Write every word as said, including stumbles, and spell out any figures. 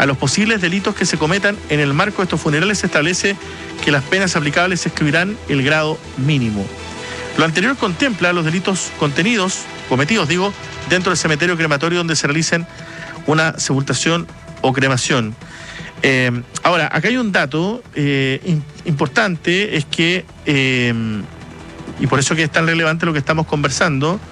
a los posibles delitos que se cometan en el marco de estos funerales, se establece que las penas aplicables escribirán el grado mínimo. Lo anterior contempla los delitos contenidos, cometidos, digo, dentro del cementerio crematorio donde se realicen una sepultación o cremación. Eh, ahora, acá hay un dato eh, in, importante, es que, eh, y por eso que es tan relevante lo que estamos conversando,